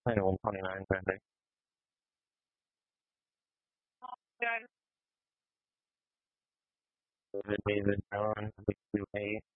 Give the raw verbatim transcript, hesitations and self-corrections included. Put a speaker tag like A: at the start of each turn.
A: I know one twenty-nine currently. David, David, John, six two eight.